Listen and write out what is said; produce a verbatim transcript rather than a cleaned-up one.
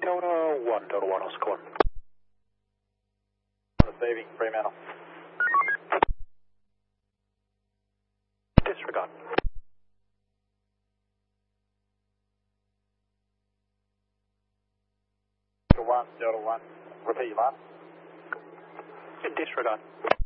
Delta one, Delta one, Oscar one. Receiving, Fremantle. Disregard. Delta one, Delta one. Repeat your last. Disregard.